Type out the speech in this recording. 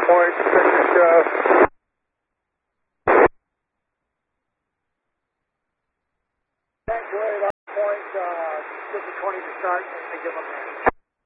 point, finish, point, give the 20 to start and give them that.